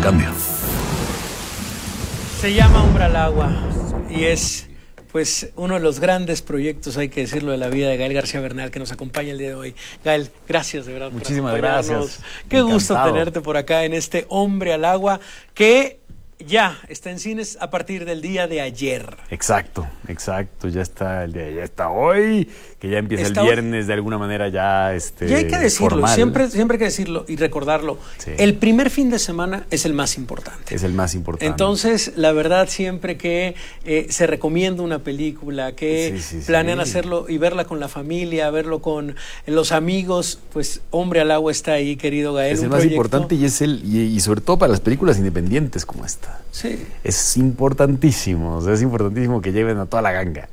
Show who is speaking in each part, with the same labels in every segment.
Speaker 1: cambio.
Speaker 2: Se llama Hombre al Agua y es pues uno de los grandes proyectos, hay que decirlo, de la vida de Gael García Bernal, que nos acompaña el día de hoy. Gael, gracias de verdad.
Speaker 1: Muchísimas gracias.
Speaker 2: Qué gusto tenerte por acá en este Hombre al Agua, que ya está en cines a partir del día de ayer.
Speaker 1: Exacto, ya está hoy, que ya empieza el viernes de alguna manera ya
Speaker 2: y hay que decirlo,
Speaker 1: formal.
Speaker 2: siempre hay que decirlo y recordarlo. Sí. El primer fin de semana es el más importante.
Speaker 1: Es el más importante.
Speaker 2: Entonces, la verdad, siempre que se recomienda una película, que planean hacerlo y verla con la familia, verlo con los amigos, pues Hombre al Agua está ahí, querido Gael.
Speaker 1: Es el más importante y sobre todo para las películas independientes como esta.
Speaker 2: Sí.
Speaker 1: Es importantísimo, es importantísimo que lleven a toda la ganga.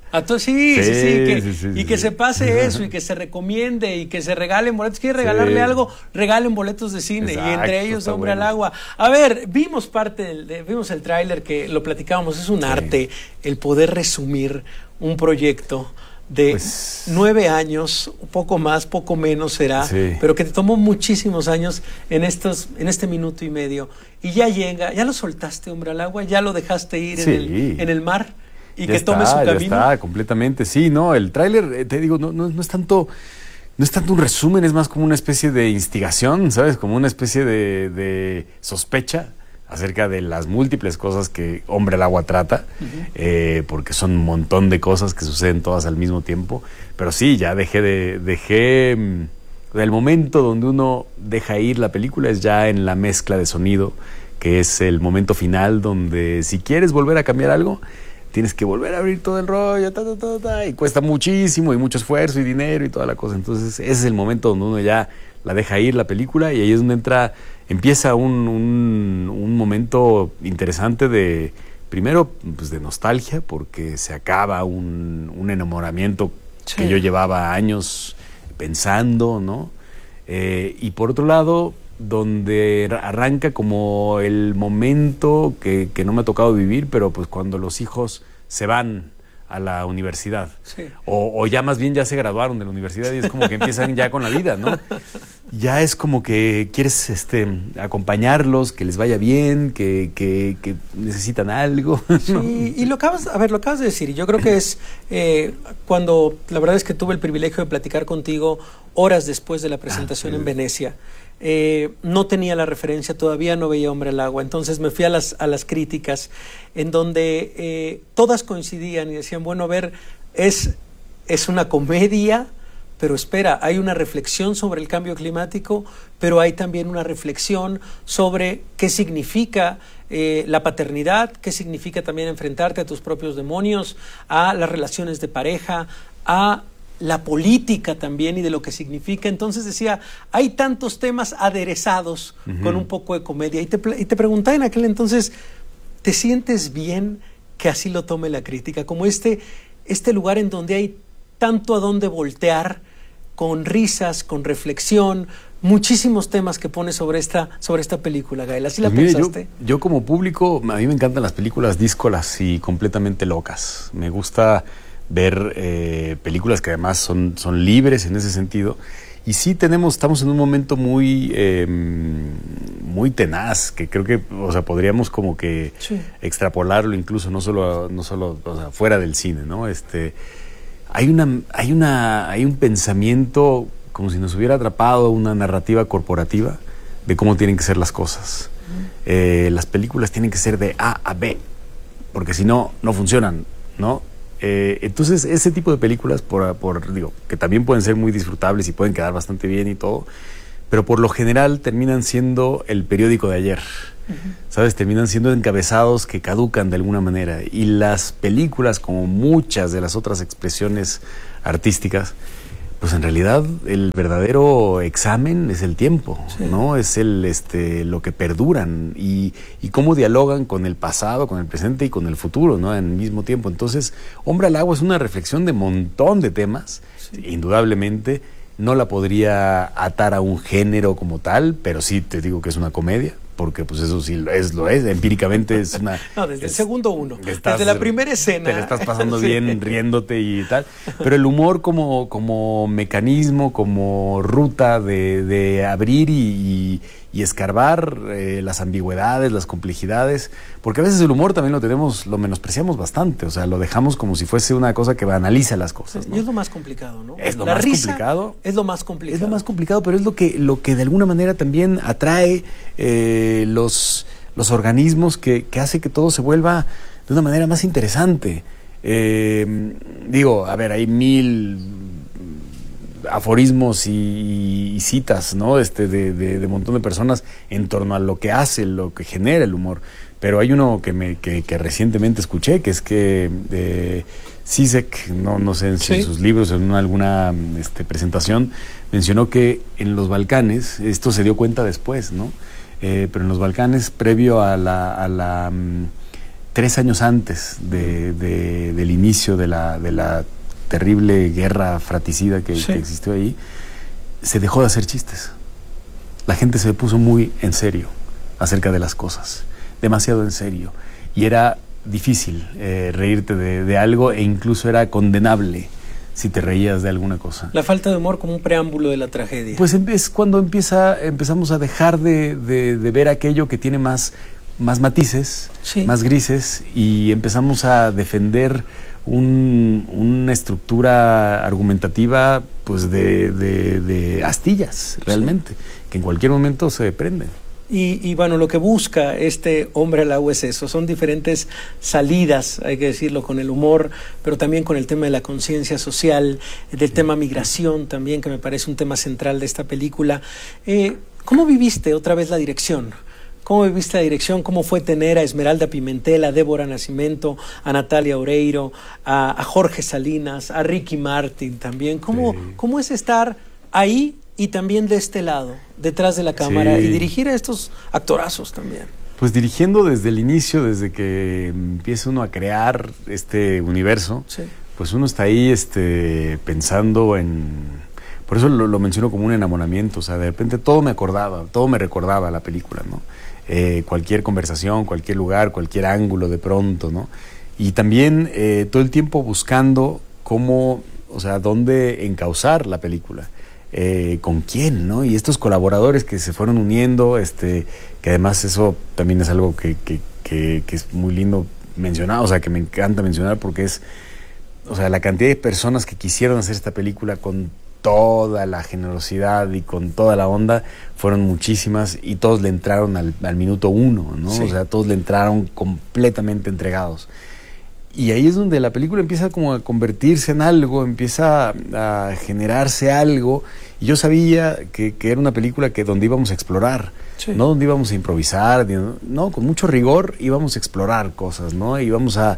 Speaker 2: Y que se pase eso y que se recomiende y que se regalen boletos. ¿Quiere regalarle algo? Regalen boletos de cine. Exacto, y entre ellos Hombre al Agua. A ver, vimos vimos el tráiler, que lo platicábamos, es un arte el poder resumir un proyecto de 9 años, poco más, poco menos será, pero que te tomó muchísimos años en este minuto y medio. Y ya llega, ya lo soltaste, Hombre al Agua, ya lo dejaste ir en el mar y ya que tome su camino.
Speaker 1: Ya está, completamente, no, el tráiler, te digo, no es tanto un resumen, es más como una especie de instigación, ¿sabes? Como una especie de sospecha acerca de las múltiples cosas que Hombre al Agua trata, porque son un montón de cosas que suceden todas al mismo tiempo, pero sí, ya dejé el momento donde uno deja ir la película es ya en la mezcla de sonido, que es el momento final donde si quieres volver a cambiar algo, tienes que volver a abrir todo el rollo, y cuesta muchísimo y mucho esfuerzo y dinero y toda la cosa. Entonces ese es el momento donde uno ya la deja ir la película y ahí es donde empieza un momento interesante de, primero, pues de nostalgia, porque se acaba un enamoramiento que yo llevaba años pensando, ¿no? Y por otro lado, donde arranca como el momento que no me ha tocado vivir, pero pues cuando los hijos se van a la universidad, o ya más bien ya se graduaron de la universidad y es como que empiezan ya con la vida, ¿no? Ya es como que quieres acompañarlos, que les vaya bien, que necesitan algo, ¿no?
Speaker 2: Sí, y lo acabas de decir, y yo creo que es cuando la verdad es que tuve el privilegio de platicar contigo horas después de la presentación en Venecia. No tenía la referencia, todavía no veía Hombre al Agua, entonces me fui a las críticas en donde todas coincidían y decían, bueno, a ver, es una comedia, pero espera, hay una reflexión sobre el cambio climático, pero hay también una reflexión sobre qué significa la paternidad, qué significa también enfrentarte a tus propios demonios, a las relaciones de pareja, a la política también y de lo que significa. Entonces decía, hay tantos temas aderezados con un poco de comedia. Y te preguntaba en aquel entonces, ¿te sientes bien que así lo tome la crítica? Como este lugar en donde hay tanto a dónde voltear, con risas, con reflexión, muchísimos temas que pone sobre esta película, Gael. ¿Así la pensaste?
Speaker 1: Yo como público, a mí me encantan las películas díscolas y completamente locas. Me gusta ver películas que además son libres en ese sentido. Y sí estamos en un momento muy tenaz, que creo que, podríamos como que extrapolarlo incluso, no solo fuera del cine, ¿no? Hay un pensamiento como si nos hubiera atrapado una narrativa corporativa de cómo tienen que ser las cosas. Las películas tienen que ser de A a B, porque si no funcionan, ¿no? Entonces ese tipo de películas que también pueden ser muy disfrutables y pueden quedar bastante bien y todo, pero por lo general terminan siendo el periódico de ayer, ¿sabes? Terminan siendo encabezados que caducan de alguna manera, y las películas, como muchas de las otras expresiones artísticas, pues en realidad el verdadero examen es el tiempo, ¿no? Es lo que perduran y cómo dialogan con el pasado, con el presente y con el futuro, ¿no? En el mismo tiempo. Entonces, Hombre al Agua es una reflexión de un montón de temas, indudablemente. No la podría atar a un género como tal, pero sí te digo que es una comedia, porque pues eso sí lo es, empíricamente es una...
Speaker 2: No, desde el segundo uno, desde la primera escena.
Speaker 1: Te la estás pasando bien, riéndote y tal, pero el humor como mecanismo, como ruta de abrir y y escarbar las ambigüedades, las complejidades, porque a veces el humor también lo menospreciamos bastante, o sea, lo dejamos como si fuese una cosa que banaliza las cosas, ¿no?
Speaker 2: Y es lo más complicado, ¿no?
Speaker 1: Es lo
Speaker 2: La
Speaker 1: más
Speaker 2: risa
Speaker 1: complicado.
Speaker 2: es lo más complicado.
Speaker 1: Es lo más complicado, pero es lo que de alguna manera también atrae los organismos que hace que todo se vuelva de una manera más interesante. Digo, a ver, hay 1000 aforismos y citas, ¿no? De montón de personas en torno a lo que hace, lo que genera el humor. Pero hay uno que recientemente escuché, que es que Zizek, no sé si en sus libros o en alguna presentación, mencionó que en los Balcanes, esto se dio cuenta después, ¿no? Pero en los Balcanes, previo a la 3 años antes del inicio de la terrible guerra fratricida que existió ahí, se dejó de hacer chistes. La gente se puso muy en serio acerca de las cosas, demasiado en serio, y era difícil reírte de algo, e incluso era condenable si te reías de alguna cosa.
Speaker 2: La falta de humor como un preámbulo de la tragedia.
Speaker 1: Pues es cuando empezamos a dejar de ver aquello que tiene más matices, más grises, y empezamos a defender una estructura argumentativa pues de astillas, realmente, que en cualquier momento se prenden.
Speaker 2: Y bueno, lo que busca este hombre al agua es eso, son diferentes salidas, hay que decirlo, con el humor, pero también con el tema de la conciencia social, del tema migración también, que me parece un tema central de esta película. ¿Cómo viviste otra vez la dirección? ¿Cómo viviste la dirección? ¿Cómo fue tener a Esmeralda Pimentel, a Débora Nascimento, a Natalia Oreiro, a Jorge Salinas, a Ricky Martin también? ¿Cómo es estar ahí y también de este lado, detrás de la cámara, y dirigir a estos actorazos también?
Speaker 1: Pues dirigiendo desde el inicio, desde que empieza uno a crear este universo, pues uno está ahí pensando en... Por eso lo menciono como un enamoramiento, o sea, de repente todo me recordaba a la película, ¿no? Cualquier conversación, cualquier lugar, cualquier ángulo de pronto, ¿no? Y también todo el tiempo buscando cómo, o sea, dónde encauzar la película, con quién, ¿no? Y estos colaboradores que se fueron uniendo, que además eso también es algo que es muy lindo mencionar, o sea, que me encanta mencionar, porque es, o sea, la cantidad de personas que quisieron hacer esta película con toda la generosidad y con toda la onda, fueron muchísimas, y todos le entraron al minuto 1, ¿no? O sea, todos le entraron completamente entregados. Y ahí es donde la película empieza como a convertirse en algo, empieza a generarse algo, y yo sabía que era una película donde íbamos a explorar, no donde íbamos a improvisar, no, con mucho rigor íbamos a explorar cosas, ¿no? Íbamos a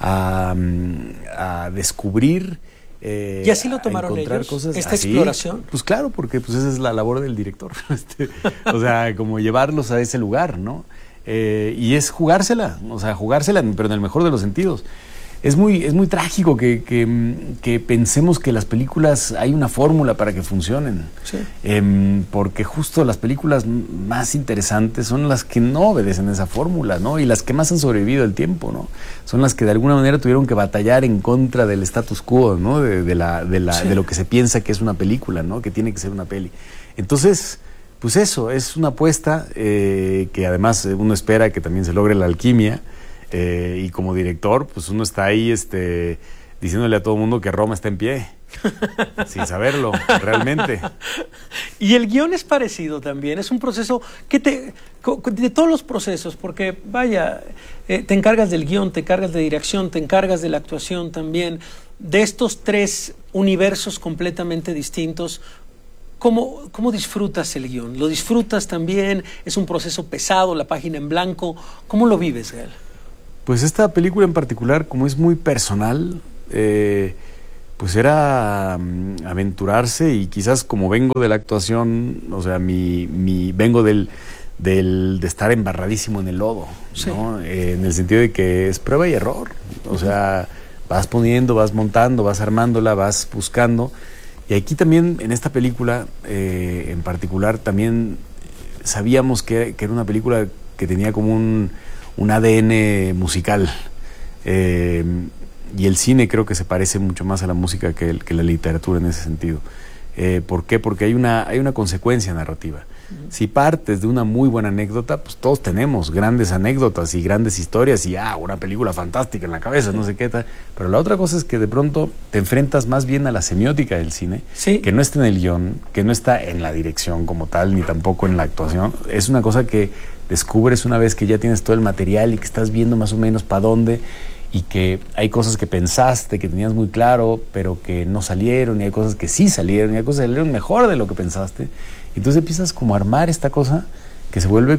Speaker 1: descubrir.
Speaker 2: ¿Y así lo tomaron ellos,
Speaker 1: cosas
Speaker 2: esta
Speaker 1: así,
Speaker 2: exploración?
Speaker 1: Pues claro, porque pues esa es la labor del director, o sea, como llevarlos a ese lugar, ¿no? Y es jugársela, pero en el mejor de los sentidos. Es muy trágico que pensemos que las películas hay una fórmula para que funcionen, porque justo las películas más interesantes son las que no obedecen esa fórmula, ¿no? Y las que más han sobrevivido el tiempo, ¿no? Son las que de alguna manera tuvieron que batallar en contra del status quo, ¿no? De lo que se piensa que es una película, ¿no? Que tiene que ser una peli. Entonces, pues eso, es una apuesta que además uno espera que también se logre la alquimia. Y como director, pues uno está ahí diciéndole a todo el mundo que Roma está en pie, sin saberlo, realmente.
Speaker 2: Y el guión es parecido también, es un proceso de todos los procesos, porque vaya, te encargas del guión, te encargas de dirección, te encargas de la actuación también, de estos 3 universos completamente distintos. ¿Cómo disfrutas el guión? ¿Lo disfrutas también? ¿Es un proceso pesado, la página en blanco? ¿Cómo lo vives, Gael?
Speaker 1: Pues esta película en particular, como es muy personal, pues era aventurarse, y quizás como vengo de la actuación, o sea, vengo de estar embarradísimo en el lodo, ¿no? En el sentido de que es prueba y error, o sea, vas poniendo, vas montando, vas armándola, vas buscando. Y aquí también, en esta película en particular, también sabíamos que era una película que tenía como un ADN musical, y el cine creo que se parece mucho más a la música que la literatura en ese sentido. ¿Por qué? Porque hay una consecuencia narrativa. Si partes de una muy buena anécdota, pues todos tenemos grandes anécdotas y grandes historias y una película fantástica en la cabeza, no sé qué tal. Pero la otra cosa es que de pronto te enfrentas más bien a la semiótica del cine, que no está en el guión, que no está en la dirección como tal, ni tampoco en la actuación. Es una cosa que descubres una vez que ya tienes todo el material y que estás viendo más o menos para dónde, y que hay cosas que pensaste, que tenías muy claro, pero que no salieron, y hay cosas que sí salieron, y hay cosas que salieron mejor de lo que pensaste. Y entonces empiezas como a armar esta cosa que se vuelve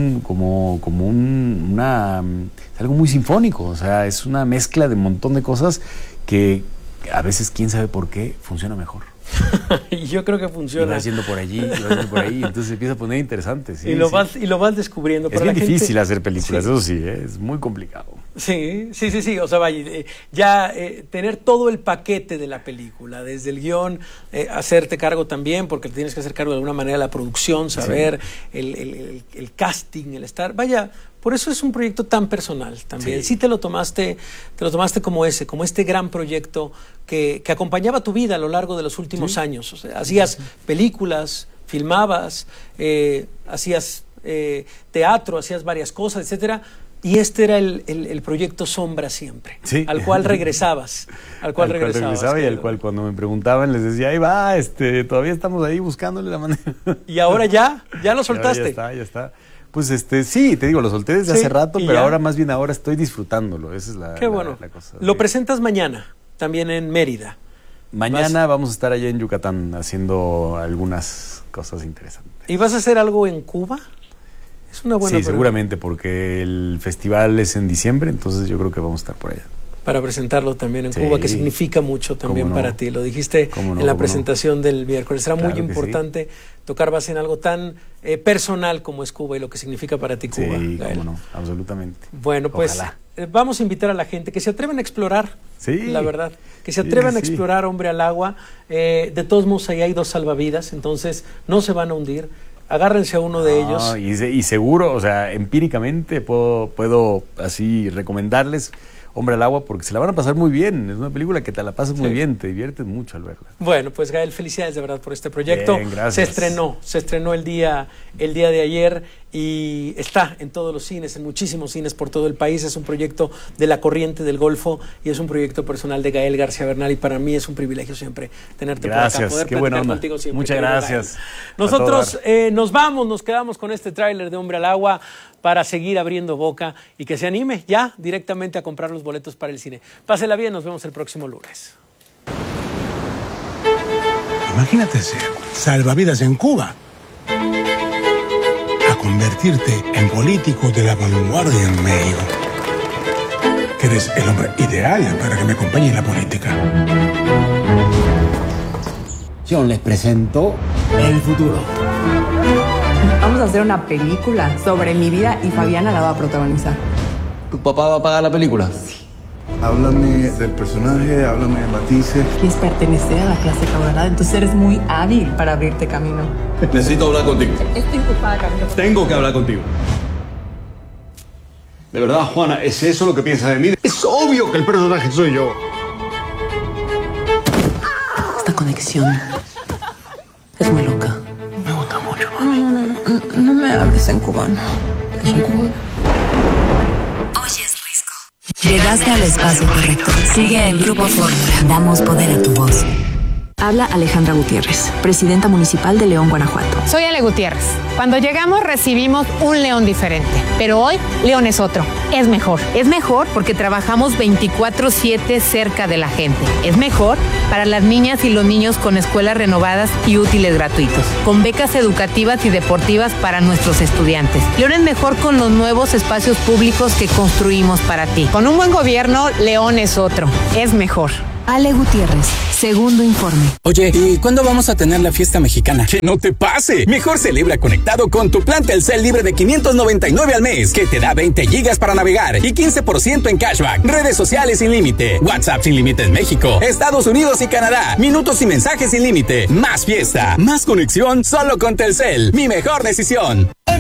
Speaker 1: algo muy sinfónico. O sea, es una mezcla de un montón de cosas que a veces, quién sabe por qué, funciona mejor.
Speaker 2: Yo creo que funciona.
Speaker 1: Y vas yendo por allí, entonces se empieza a poner interesante. Sí,
Speaker 2: y lo vas descubriendo.
Speaker 1: Es bien difícil hacer películas, eso sí, es muy complicado.
Speaker 2: Sí. O sea, vaya, ya tener todo el paquete de la película, desde el guión, hacerte cargo también, porque tienes que hacer cargo de alguna manera de la producción, saber el casting, el estar. Vaya, por eso es un proyecto tan personal también. Sí te lo tomaste como este gran proyecto que acompañaba tu vida a lo largo de los últimos años. O sea, hacías películas, filmabas, hacías teatro, hacías varias cosas, etcétera. Y este era el proyecto Sombra siempre, al cual regresabas. Al cual regresaba, y al cual
Speaker 1: cuando me preguntaban les decía, ahí va, todavía estamos ahí buscándole la manera.
Speaker 2: Y ahora ya lo soltaste.
Speaker 1: Ya está. Pues sí, te digo, lo solté desde hace rato, pero ahora más bien estoy disfrutándolo. Esa es la cosa.
Speaker 2: Lo presentas mañana, también en Mérida.
Speaker 1: Mañana vamos a estar allá en Yucatán haciendo algunas cosas interesantes.
Speaker 2: ¿Y vas a hacer algo en Cuba? Es una buena pregunta.
Speaker 1: Seguramente, porque el festival es en diciembre, entonces yo creo que vamos a estar por allá.
Speaker 2: Para presentarlo también en Cuba, que significa mucho también para ti. Lo dijiste en la presentación del miércoles. Será muy importante tocar base en algo tan personal como es Cuba y lo que significa para ti Cuba.
Speaker 1: Sí, cómo no, absolutamente.
Speaker 2: Bueno, pues vamos a invitar a la gente que se atrevan a explorar, la verdad. Que se atrevan a explorar Hombre al Agua. De todos modos, ahí hay 2 salvavidas, entonces no se van a hundir. Agárrense a uno de ellos.
Speaker 1: Y seguro, o sea, empíricamente puedo así recomendarles Hombre al Agua, porque se la van a pasar muy bien. Es una película que te la pasas muy bien, te diviertes mucho al verla.
Speaker 2: Bueno, pues Gael, felicidades de verdad por este proyecto.
Speaker 1: Bien, gracias.
Speaker 2: Se estrenó el día de ayer y está en todos los cines, en muchísimos cines por todo el país. Es un proyecto de La Corriente del Golfo y es un proyecto personal de Gael García Bernal, y para mí es un privilegio siempre tenerte por acá, poder platicar contigo siempre.
Speaker 1: Muchas gracias.
Speaker 2: Gael. Nosotros nos quedamos con este tráiler de Hombre al Agua para seguir abriendo boca y que se anime ya directamente a comprar los boletos para el cine. Pásela bien, nos vemos el próximo lunes.
Speaker 3: Imagínate ser salvavidas en Cuba, a convertirte en político de la vanguardia en México. Que eres el hombre ideal para que me acompañe en la política.
Speaker 4: Yo les presento el futuro.
Speaker 5: Vamos a hacer una película sobre mi vida y Fabiana la va a protagonizar.
Speaker 4: ¿Tu papá va a pagar la película?
Speaker 5: Sí.
Speaker 6: Háblame del personaje, háblame de matices.
Speaker 5: Quieres pertenecer a la clase camarada, entonces eres muy hábil para abrirte camino.
Speaker 4: Necesito hablar contigo.
Speaker 5: Estoy ocupada, Camilo.
Speaker 4: Tengo que hablar contigo.
Speaker 7: De verdad, Juana, ¿es eso lo que piensas de mí? Es obvio que el personaje soy yo.
Speaker 5: Esta conexión es muy loca.
Speaker 3: Me gusta mucho.
Speaker 5: No me hables en cubano. ¿Es en cubano?
Speaker 8: Oyes Risco. Llegaste al espacio correcto. Sigue el Grupo Fórmula. Damos poder a tu voz.
Speaker 9: Habla Alejandra Gutiérrez, presidenta municipal de León, Guanajuato.
Speaker 10: Soy Ale Gutiérrez. Cuando llegamos recibimos un León diferente, pero hoy León es otro. Es mejor. Es mejor porque trabajamos 24/7 cerca de la gente. Es mejor para las niñas y los niños con escuelas renovadas y útiles gratuitos, con becas educativas y deportivas para nuestros estudiantes. León es mejor con los nuevos espacios públicos que construimos para ti. Con un buen gobierno, León es otro. Es mejor.
Speaker 9: Ale Gutiérrez, segundo informe.
Speaker 11: Oye, ¿y cuándo vamos a tener la fiesta mexicana? ¡Que no te pase! Mejor celebra conectado con tu plan Telcel libre de 599 al mes, que te da 20 gigas para navegar y 15% en cashback. Redes sociales sin límite, WhatsApp sin límite en México, Estados Unidos y Canadá, minutos y mensajes sin límite. Más fiesta, más conexión solo con Telcel. Mi mejor decisión.